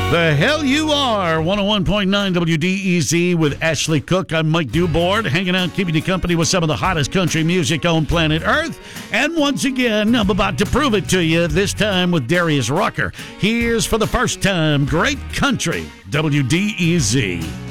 The hell you are. 101.9 WDEZ with Ashley Cook. I'm Mike Dewboard, hanging out, keeping you company with some of the hottest country music on planet Earth. And once again, I'm about to prove it to you, this time with Darius Rucker. Here's for the first time, Great Country, WDEZ.